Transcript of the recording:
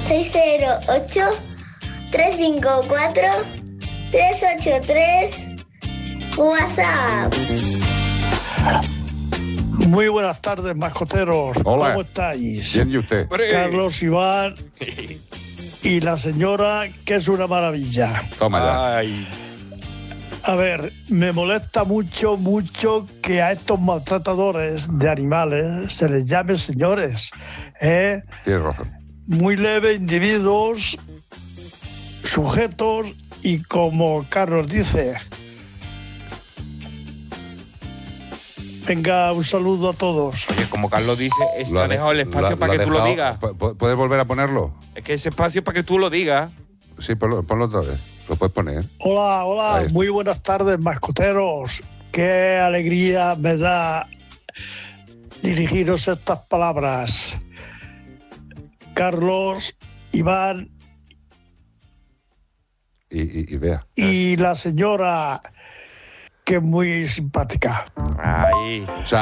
608-354-383 WhatsApp. Muy buenas tardes, mascoteros. Hola. ¿Cómo estáis? Bien, ¿y usted? Carlos, Iván y la señora, que es una maravilla. Toma ya. Ay, A ver, me molesta mucho que a estos maltratadores de animales se les llame señores. Tienes razón. Muy leves individuos, sujetos, y como Carlos dice. Venga, un saludo a todos. oye, como Carlos dice, Lo ha ha dejado el espacio lo para ha que tú lo dejado. digas. ¿Puedes volver a ponerlo? Es que ese espacio es para que tú lo digas. Sí, ponlo otra vez. Lo puedes poner. Hola, Ahí hola, está. muy buenas tardes, mascoteros. Qué alegría me da dirigiros estas palabras. Carlos, Iván Y vea. y la señora, que es muy simpática. Ay. O sea,